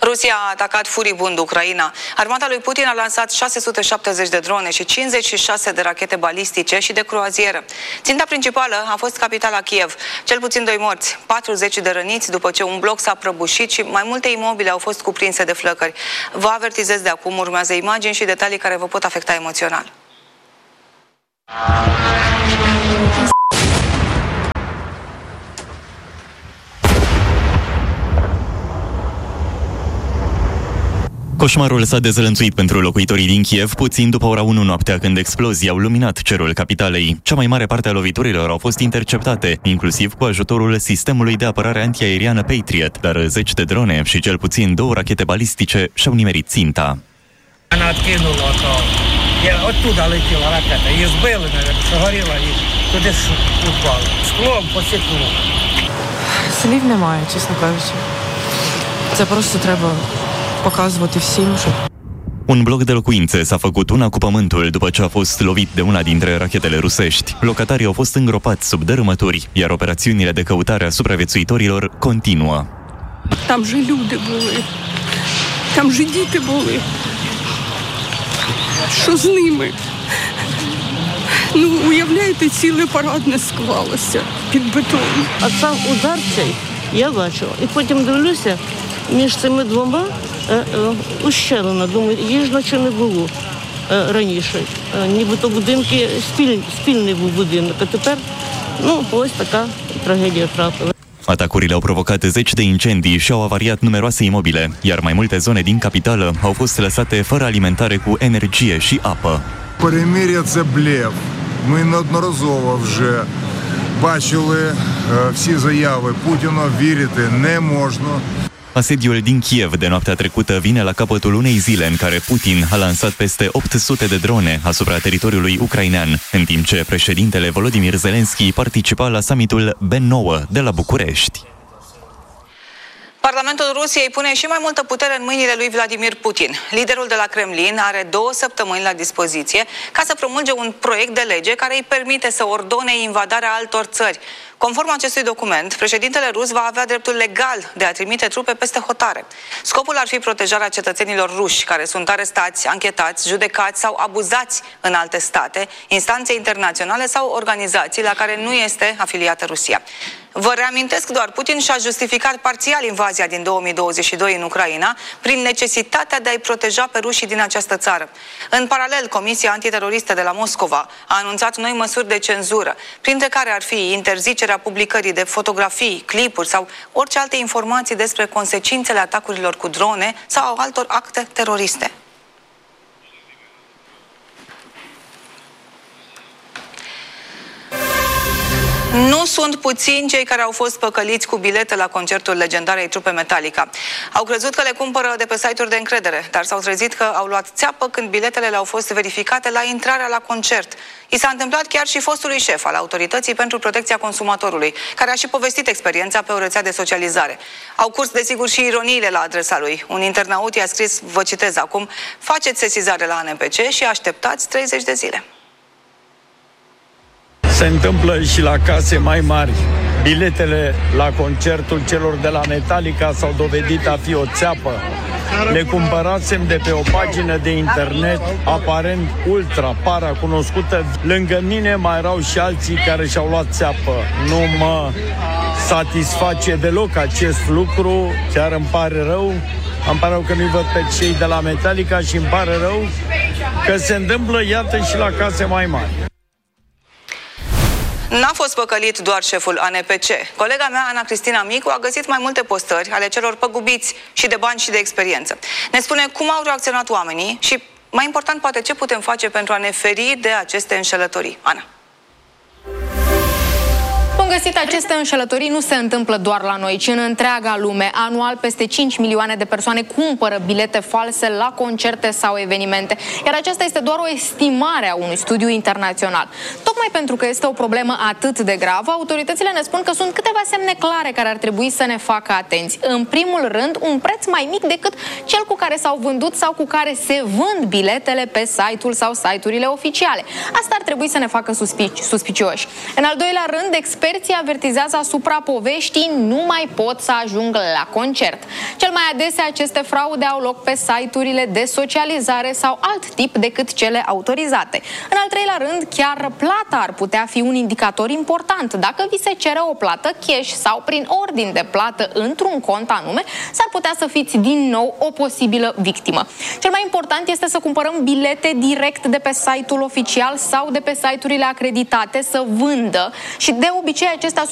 Rusia a atacat furibund Ucraina. Armata lui Putin a lansat 670 de drone și 56 de rachete balistice și de croazieră. Ținta principală a fost capitala Kiev. Cel puțin 2 morți, 40 de răniți după ce un bloc s-a prăbușit și mai multe imobile au fost cuprinse de flăcări. Vă avertizez de acum, urmează imagini și detalii care vă pot afecta emoțional. Coșmarul s-a dezlănțuit pentru locuitorii din Kiev puțin după ora 1 noaptea, când explozii au luminat cerul capitalei. Cea mai mare parte a loviturilor au fost interceptate, inclusiv cu ajutorul sistemului de apărare antiaeriană Patriot, dar 10 de drone și cel puțin 2 rachete balistice și-au nimerit ținta. Оттуда летела ракета, и сбили, наверное, що горіла, і туди упала. Склом посікло. Слів немає, чесно кажучи. Це просто треба показувати всім, щоб... Un bloc de locuințe s-a făcut una cu pământul după ce a fost lovit de una dintre rachetele rusești. Locatarii au fost îngropați sub dărâmături, iar operațiunile de căutare a supraviețuitorilor continuă. Там же люди були, там же діти були. Що з ними? Ну, уявляєте, ціле парадне склалося під бетон. А сам удар цей я бачила. І потім дивлюся, між цими двома ущелина. Думаю, її ж наче не було раніше. Нібито будинки, спільний був будинок. А тепер, ну, ось така трагедія трапила. Atacurile au provocat 10 de incendii și au avariat numeroase imobile, iar mai multe zone din capitală au fost lăsate fără alimentare cu energie și apă. Перемир'я – це блеф. Ми неодноразово вже бачили всі заяви Путіна, вірити не можна. Asediul din Kiev de noaptea trecută vine la capătul unei zile în care Putin a lansat peste 800 de drone asupra teritoriului ucrainean, în timp ce președintele Volodymyr Zelensky participa la summitul B9 de la București. Parlamentul Rusiei pune și mai multă putere în mâinile lui Vladimir Putin. Liderul de la Kremlin are 2 săptămâni la dispoziție ca să promulge un proiect de lege care îi permite să ordone invadarea altor țări. Conform acestui document, președintele rus va avea dreptul legal de a trimite trupe peste hotare. Scopul ar fi protejarea cetățenilor ruși care sunt arestați, anchetați, judecați sau abuzați în alte state, instanțe internaționale sau organizații la care nu este afiliată Rusia. Vă reamintesc doar, Putin și-a justificat parțial invazia din 2022 în Ucraina prin necesitatea de a-i proteja pe rușii din această țară. În paralel, Comisia Antiteroristă de la Moscova a anunțat noi măsuri de cenzură, printre care ar fi interzicerea publicării de fotografii, clipuri sau orice alte informații despre consecințele atacurilor cu drone sau altor acte teroriste. Nu sunt puțini cei care au fost păcăliți cu bilete la concertul legendarei trupe Metallica. Au crezut că le cumpără de pe site-uri de încredere, dar s-au trezit că au luat țeapă când biletele le-au fost verificate la intrarea la concert. I s-a întâmplat chiar și fostului șef al Autorității pentru Protecția Consumatorului, care a și povestit experiența pe o rețea de socializare. Au curs, desigur, și ironiile la adresa lui. Un internaut i-a scris, vă citez acum, faceți sesizare la ANPC și așteptați 30 de zile. Se întâmplă și la case mai mari. Biletele la concertul celor de la Metallica s-au dovedit a fi o țeapă. Le cumpărasem de pe o pagină de internet aparent ultra paracunoscută. Lângă mine mai erau și alții care și-au luat țeapă. Nu mă satisface deloc acest lucru. Chiar îmi pare rău. Îmi pare rău că nu-i văd pe cei de la Metallica și îmi pare rău că se întâmplă, iată, și la case mai mari. N-a fost păcălit doar șeful ANPC. Colega mea, Ana Cristina Micu, a găsit mai multe postări ale celor păgubiți și de bani și de experiență. Ne spune cum au reacționat oamenii și, mai important, poate ce putem face pentru a ne feri de aceste înșelătorii. Ana. Bun găsit, aceste înșelătorii nu se întâmplă doar la noi, ci în întreaga lume. Anual, peste 5 milioane de persoane cumpără bilete false la concerte sau evenimente. Iar aceasta este doar o estimare a unui studiu internațional. Tocmai pentru că este o problemă atât de gravă, autoritățile ne spun că sunt câteva semne clare care ar trebui să ne facă atenți. În primul rând, un preț mai mic decât cel cu care s-au vândut sau cu care se vând biletele pe site-ul sau site-urile oficiale. Asta ar trebui să ne facă suspicioși. În al doilea rând, experții experții avertizează asupra poveștii "nu mai pot să ajung la concert". Cel mai adesea aceste fraude au loc pe site-urile de socializare sau alt tip decât cele autorizate. În al treilea rând, chiar plata ar putea fi un indicator important. Dacă vi se cere o plată cash sau prin ordin de plată într-un cont anume, s-ar putea să fiți din nou o posibilă victimă. Cel mai important este să cumpărăm bilete direct de pe site-ul oficial sau de pe site-urile acreditate să vândă și de obicei acestea